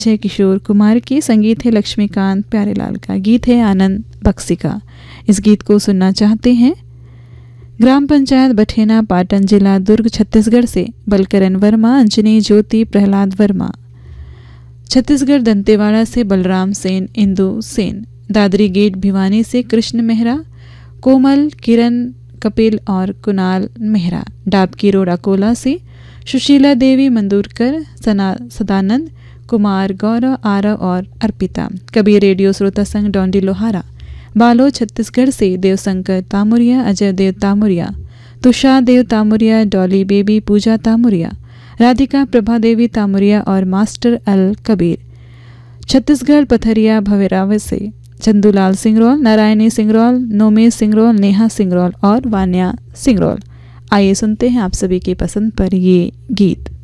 जय किशोर कुमार की, संगीत है लक्ष्मीकांत प्यारेलाल का, गीत है आनंद बक्सी का। इस गीत को सुनना चाहते हैं ग्राम पंचायत बठेना, पाटन, जिला दुर्ग, छत्तीसगढ़ से बलकरण वर्मा, अंजनी ज्योति, प्रहलाद वर्मा। छत्तीसगढ़ दंतेवाड़ा से बलराम सेन, इंदु सेन। दादरी गेट भिवानी से कृष्ण मेहरा, कोमल, किरण, कपिल और कुणाल मेहरा। डाबकी रोड अकोला से सुशीला देवी मंदूरकर, सदानंद कुमार, गौरव, आरव और अर्पिता। कबीर रेडियो श्रोता संघ डोंडी लोहारा, बालोद, छत्तीसगढ़ से देवशंकर तामुरिया, अजय देव तामुरिया, तुषार देव तामुरिया, डॉली बेबी, पूजा तामुरिया, राधिका प्रभा देवी तामुरिया और मास्टर अल कबीर। छत्तीसगढ़ पथरिया भवेराव से चंदूलाल सिंगरौल, नारायणी सिंगरौल, नोमेश सिंगरौल, नेहा सिंगरौल और वान्या सिंगरौल। आइए सुनते हैं आप सभी की पसंद पर ये गीत।